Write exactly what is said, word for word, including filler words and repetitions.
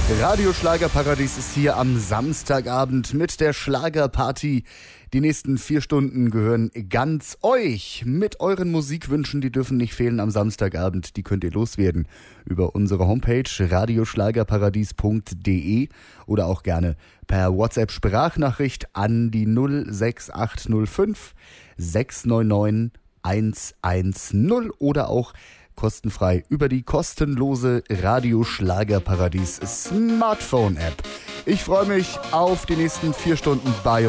Radio Schlagerparadies ist hier am Samstagabend mit der Schlagerparty. Die nächsten vier Stunden gehören ganz euch. Mit euren Musikwünschen, die dürfen nicht fehlen am Samstagabend. Die könnt ihr loswerden über unsere Homepage radioschlagerparadies punkt de oder auch gerne per WhatsApp-Sprachnachricht an die null sechs acht null fünf sechs neun neun eins eins null oder auch kostenfrei über die kostenlose Radio Schlagerparadies Smartphone-App. Ich freue mich auf die nächsten vier Stunden bei